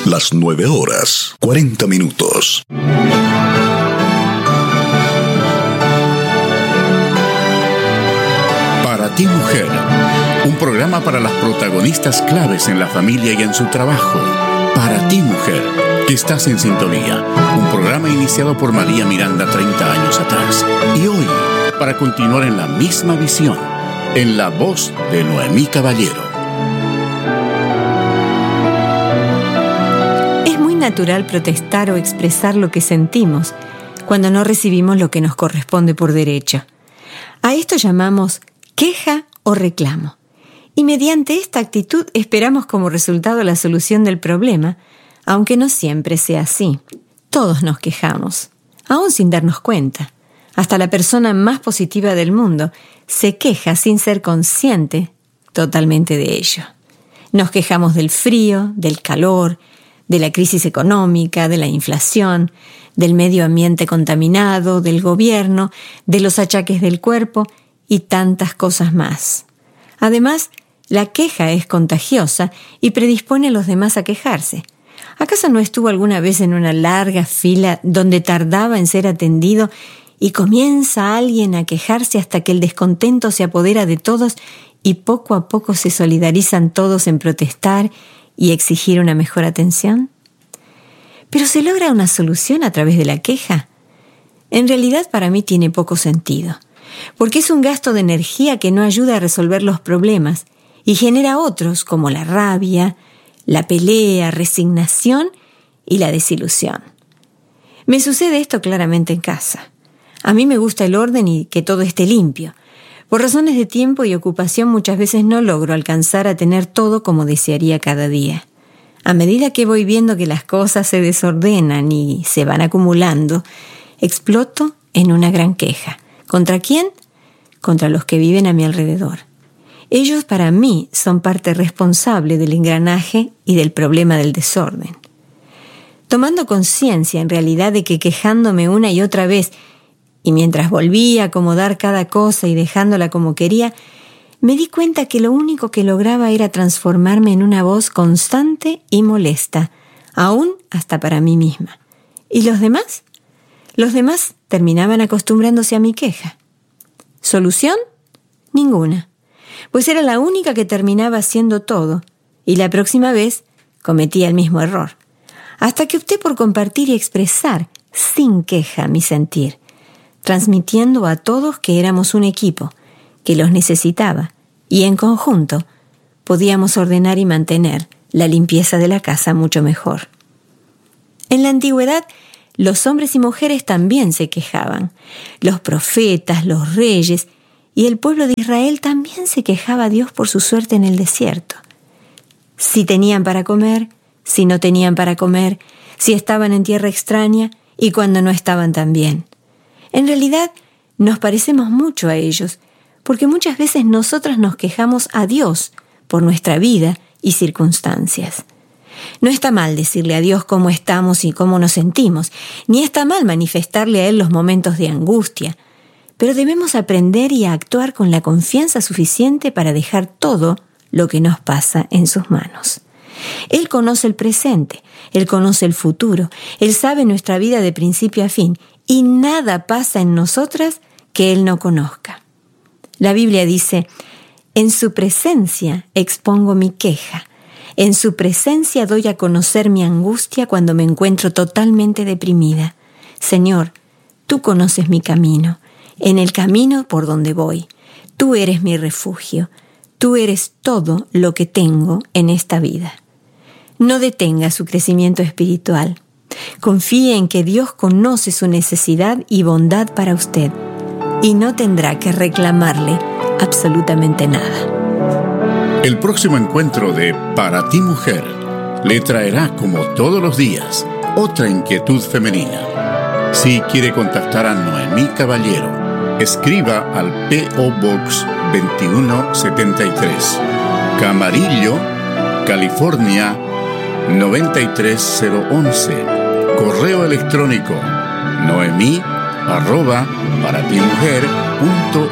Las 9:40. Para ti, mujer, un programa para las protagonistas claves en la familia y en su trabajo. Para ti, mujer, que estás en sintonía. Un programa iniciado por María Miranda 30 años atrás. Y hoy, para continuar en la misma visión, en la voz de Noemí Caballero. Es muy natural protestar o expresar lo que sentimos cuando no recibimos lo que nos corresponde por derecho. A esto llamamos queja o reclamo. Y mediante esta actitud esperamos como resultado la solución del problema, aunque no siempre sea así. Todos nos quejamos, aún sin darnos cuenta. Hasta la persona más positiva del mundo se queja sin ser consciente totalmente de ello. Nos quejamos del frío, del calor, de la crisis económica, de la inflación, del medio ambiente contaminado, del gobierno, de los achaques del cuerpo y tantas cosas más. Además, la queja es contagiosa y predispone a los demás a quejarse. ¿Acaso no estuvo alguna vez en una larga fila donde tardaba en ser atendido y comienza alguien a quejarse hasta que el descontento se apodera de todos y poco a poco se solidarizan todos en protestar y exigir una mejor atención? ¿Pero se logra una solución a través de la queja? En realidad para mí tiene poco sentido, porque es un gasto de energía que no ayuda a resolver los problemas y genera otros como la rabia, la pelea, resignación y la desilusión. Me sucede esto claramente en casa. A mí me gusta el orden y que todo esté limpio. Por razones de tiempo y ocupación muchas veces no logro alcanzar a tener todo como desearía cada día. A medida que voy viendo que las cosas se desordenan y se van acumulando, exploto en una gran queja. ¿Contra quién? Contra los que viven a mi alrededor. Ellos para mí son parte responsable del engranaje y del problema del desorden. Tomando conciencia en realidad de que quejándome una y otra vez, y mientras volvía a acomodar cada cosa y dejándola como quería, me di cuenta que lo único que lograba era transformarme en una voz constante y molesta, aún hasta para mí misma. ¿Y los demás? Los demás terminaban acostumbrándose a mi queja. ¿Solución? Ninguna, pues era la única que terminaba haciendo todo, y la próxima vez cometía el mismo error, hasta que opté por compartir y expresar sin queja mi sentir, transmitiendo a todos que éramos un equipo, que los necesitaba, y en conjunto podíamos ordenar y mantener la limpieza de la casa mucho mejor. En la antigüedad, los hombres y mujeres también se quejaban. Los profetas, los reyes y el pueblo de Israel también se quejaba a Dios por su suerte en el desierto. Si tenían para comer, si no tenían para comer, si estaban en tierra extraña y cuando no estaban tan bien. En realidad, nos parecemos mucho a ellos, porque muchas veces nosotras nos quejamos a Dios por nuestra vida y circunstancias. No está mal decirle a Dios cómo estamos y cómo nos sentimos, ni está mal manifestarle a Él los momentos de angustia, pero debemos aprender y actuar con la confianza suficiente para dejar todo lo que nos pasa en sus manos. Él conoce el presente, Él conoce el futuro, Él sabe nuestra vida de principio a fin, y nada pasa en nosotras que Él no conozca. La Biblia dice: en su presencia expongo mi queja, en su presencia doy a conocer mi angustia cuando me encuentro totalmente deprimida. Señor, tú conoces mi camino, en el camino por donde voy. Tú eres mi refugio, tú eres todo lo que tengo en esta vida. No detenga su crecimiento espiritual. Confíe en que Dios conoce su necesidad y bondad para usted, y no tendrá que reclamarle absolutamente nada. El próximo encuentro de Para ti, mujer, le traerá, como todos los días, otra inquietud femenina. Si quiere contactar a Noemí Caballero, escriba al P.O. Box 2173, Camarillo, California 93011. Correo electrónico noemi@paratimujer.org.